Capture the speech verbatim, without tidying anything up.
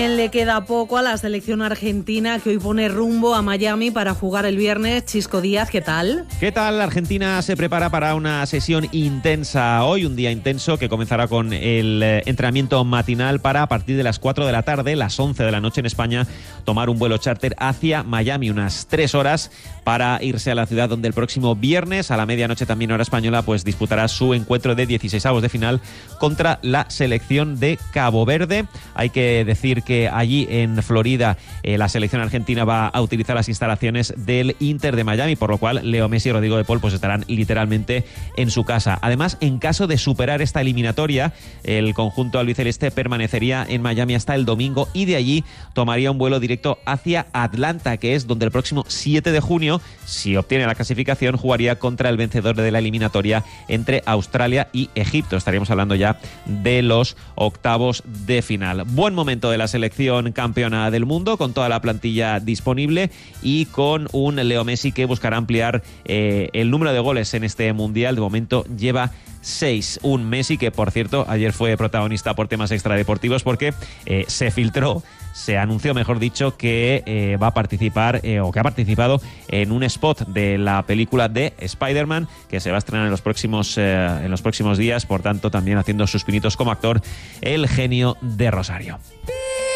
Le queda poco a la selección argentina, que hoy pone rumbo a Miami para jugar el viernes. Chisco Díaz, ¿qué tal? ¿Qué tal? Argentina se prepara para una sesión intensa hoy, un día intenso que comenzará con el entrenamiento matinal para, a partir de las cuatro de la tarde, las once de la noche en España, tomar un vuelo charter hacia Miami, unas tres horas para irse a la ciudad donde el próximo viernes, a la medianoche también hora española, pues disputará su encuentro de dieciseisavos de final contra la selección de Cabo Verde. Hay que decir que que allí en Florida eh, la selección argentina va a utilizar las instalaciones del Inter de Miami, por lo cual Leo Messi y Rodrigo de Paul pues estarán literalmente en su casa. Además, en caso de superar esta eliminatoria, el conjunto albiceleste permanecería en Miami hasta el domingo y de allí tomaría un vuelo directo hacia Atlanta, que es donde el próximo siete de junio, si obtiene la clasificación, jugaría contra el vencedor de la eliminatoria entre Australia y Egipto. Estaríamos hablando ya de los octavos de final. Buen momento de la selección selección campeona del mundo, con toda la plantilla disponible y con un Leo Messi que buscará ampliar eh, el número de goles en este mundial. De momento lleva seis. Un Messi que, por cierto, ayer fue protagonista por temas extradeportivos porque eh, se filtró, se anunció, mejor dicho, que eh, va a participar eh, o que ha participado en un spot de la película de Spider-Man que se va a estrenar en los próximos eh, en los próximos días, por tanto también haciendo sus pinitos como actor el genio de Rosario.